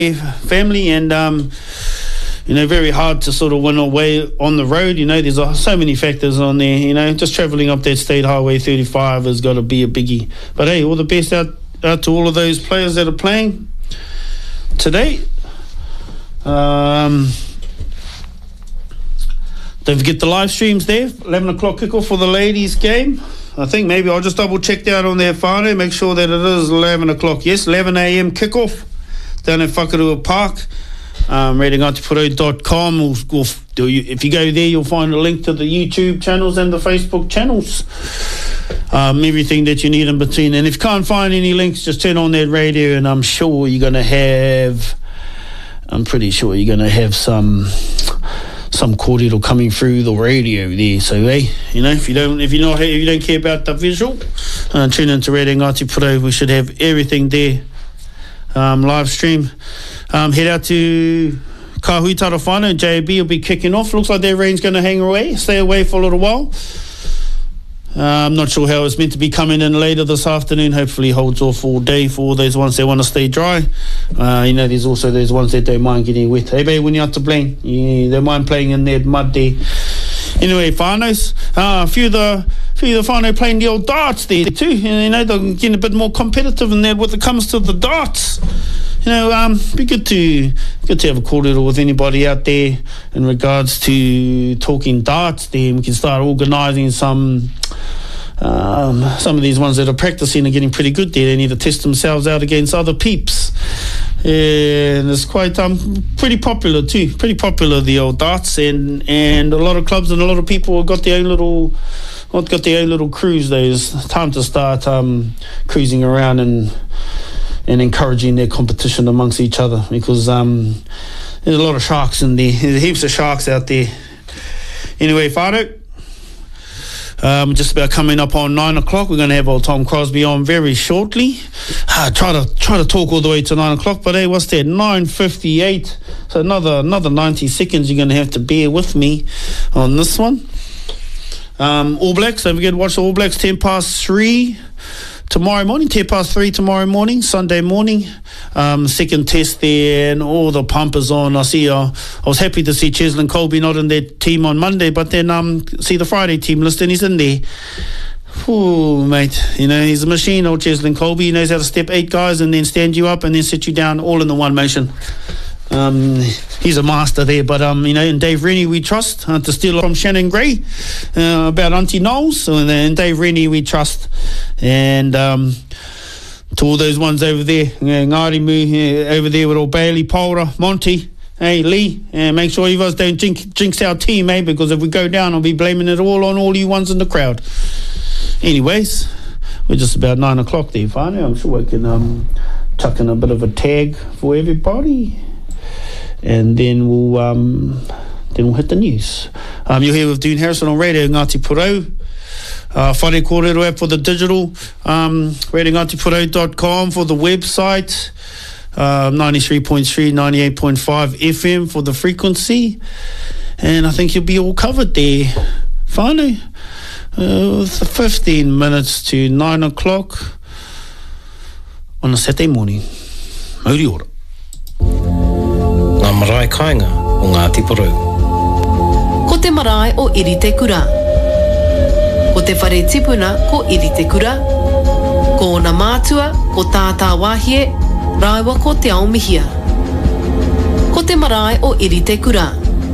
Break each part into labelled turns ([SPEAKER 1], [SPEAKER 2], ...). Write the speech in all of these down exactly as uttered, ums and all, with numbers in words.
[SPEAKER 1] family, and um, you know, very hard to sort of win away on the road. You know, there's uh, so many factors on there. You know, just travelling up that State Highway thirty-five has got to be a biggie. But hey, all the best out, out to all of those players that are playing today. Um, don't forget the live streams there. eleven o'clock kickoff for the ladies' game. I think maybe I'll just double check that on their phone, make sure that it is eleven o'clock. Yes, eleven a.m. kickoff down at Whakarua Park. Um, readingatiporou dot com. We'll, we'll, if you go there, you'll find a link to the YouTube channels and the Facebook channels. Um, everything that you need in between. And if you can't find any links, just turn on that radio, and I'm sure you're going to have, I'm pretty sure you're going to have some some kōrero coming through the radio there. So hey, you know, if you don't if you not if you don't care about the visual, uh, tune into Radio Ngāti Porou. We should have everything there. Um, live stream. Um, head out to Kahui Tarawhānau. J A B will be kicking off. Looks like their rain's going to hang away, stay away for a little while. Uh, I'm not sure how it's meant to be coming in later this afternoon. Hopefully holds off all day for all those ones that want to stay dry. Uh, you know, there's also those ones that don't mind getting wet. Hey, babe, when you're out to Blaine, you don't mind playing in that mud there. Anyway, whānaus, uh, a few of the few of the whānau playing the old darts there too. You know, they're getting a bit more competitive in that when it comes to the darts. You know, um, be good to good to have a kōrero with anybody out there in regards to talking darts there. We can start organising some um, some of these ones that are practising are getting pretty good there. They need to test themselves out against other peeps. And it's quite um pretty popular too. Pretty popular, the old darts, and and a lot of clubs and a lot of people have got their own little got their own little cruise. There's time to start um cruising around and and encouraging their competition amongst each other, because um there's a lot of sharks in there. There's heaps of sharks out there. Anyway, whānau, Um, just about coming up on nine o'clock. We're going to have old Tom Crosby on very shortly. Uh, try to try to talk all the way to nine o'clock, but hey, what's that? nine fifty-eight. So another another ninety seconds. You're going to have to bear with me on this one. Um, All Blacks. Don't forget to watch the All Blacks ten past three tomorrow morning. ten past three tomorrow morning, Sunday morning. Um, second test there, and all the pumpers on. I see. Uh, I was happy to see Cheslin Colby not in that team on Monday, but then um, see the Friday team list, and he's in there. Ooh, mate, you know, he's a machine, old Cheslin Colby. He knows how to step eight guys and then stand you up and then sit you down all in the one motion. Um, he's a master there, but um, you know, in Dave Rennie we trust. Uh, to steal from Shannon Gray uh, about Auntie Knowles, so in Dave Rennie we trust, and um, to all those ones over there, uh, Ngāri Mu uh, over there with all Bailey, Paura, Monty, hey Lee, and make sure you guys don't jinx, jinx our team, eh? Because if we go down, I'll be blaming it all on all you ones in the crowd. Anyways, we're just about nine o'clock there, whānau. I'm sure we can um, tuck in a bit of a tag for everybody. And then we'll um, then we'll hit the news. Um, you're here with Dean Harrison on Radio Ngāti Porou. Uh, whare kōrero app for the digital. Um, radio ngati porou dot com for the website. Uh, ninety-three point three, ninety-eight point five F M for the frequency. And I think you'll be all covered there. Whānau. Uh, fifteen minutes to nine o'clock on a Saturday morning. Mauri ora.
[SPEAKER 2] Ngā marae kāinga o Ngāti Porou.
[SPEAKER 3] Ko te marae o Iri Te Kura. Ko te whare tipuna ko Iri Te Kura. Ko ona mātua ko tātā wāhie, rāua ko te ao mihia. Ko te marae o Iri Te Kura.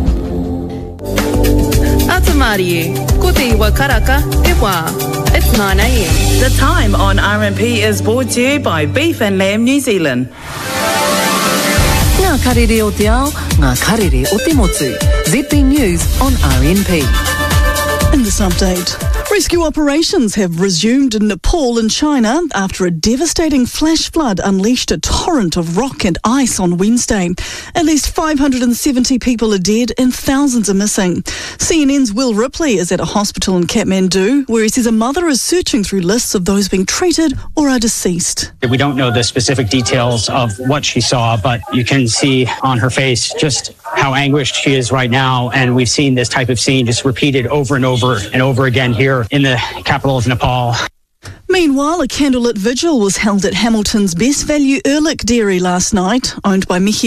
[SPEAKER 4] Atamarie, ko te iwa karaka e wā. It's nine a.m. The time on R M P is brought to you by Beef and Lamb New Zealand.
[SPEAKER 3] Ngā karere o te ao, ngā karere o te motu. Z B News on R N P.
[SPEAKER 5] In this update, rescue operations have resumed in Nepal and China after a devastating flash flood unleashed a torrent of rock and ice on Wednesday. At least five hundred seventy people are dead and thousands are missing. C N N's Will Ripley is at a hospital in Kathmandu, where he says a mother is searching through lists of those being treated or are deceased.
[SPEAKER 6] We don't know the specific details of what she saw, but you can see on her face just how anguished she is right now. And we've seen this type of scene just repeated over and over and over again here in the capital of Nepal.
[SPEAKER 5] Meanwhile, a candlelit vigil was held at Hamilton's Best Value Ehrlich Dairy last night, owned by Mickey